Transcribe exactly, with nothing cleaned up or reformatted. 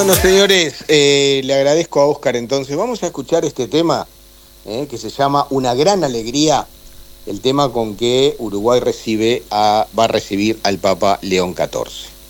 Bueno, señores, eh, le agradezco a Óscar. Entonces, vamos a escuchar este tema eh, que se llama Una gran alegría, el tema con que Uruguay recibe a, va a recibir al Papa León catorce.